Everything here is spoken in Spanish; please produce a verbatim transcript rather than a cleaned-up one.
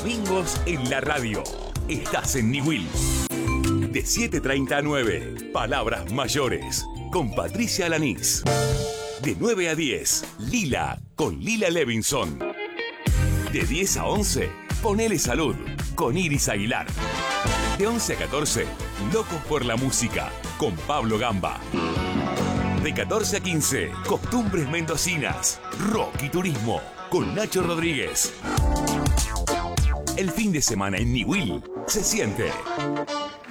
domingos en la radio. Estás en Niwil. De siete treinta a nueve, Palabras Mayores, con Patricia Alanís. De nueve a diez, Lila, con Lila Levinson. De diez a once, Ponele Salud, con Iris Aguilar. De once a catorce, Locos por la Música, con Pablo Gamba. De catorce a quince, Costumbres Mendocinas, Rock y Turismo, con Nacho Rodríguez. El fin de semana en Niwil se siente.